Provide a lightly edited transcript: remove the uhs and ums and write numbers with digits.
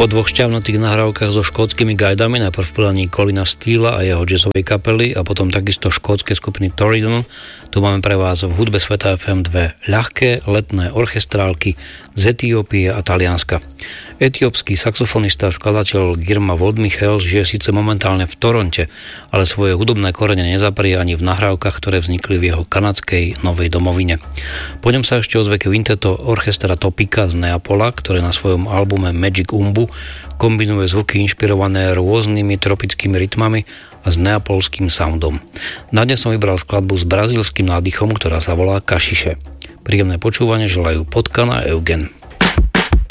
Po dvoch šťavnatých nahrávkach so škótskymi gajdami, najprv v podaní Colina Steela a jeho jazzovej kapely a potom takisto škótskej skupiny Torridon, tu máme pre vás v hudbe Sveta FM dve ľahké letné orchestrálky z Etiópie a Talianska. Etiópsky saxofonista a skladateľ Girma Woldmichel žije síce momentálne v Toronte, ale svoje hudobné korene nezaprie ani v nahrávkach, ktoré vznikli v jeho kanadskej novej domovine. Po ňom sa ešte ozve kvinteto orchestra Topika z Neapola, ktoré na svojom albume Magic Umbu kombinuje zvuky inšpirované rôznymi tropickými rytmami a s neapolským soundom. Na dnes som vybral skladbu s brazílskym nádychom, ktorá sa volá Kašiše. Príjemné počúvanie želajú Potkan a Eugen.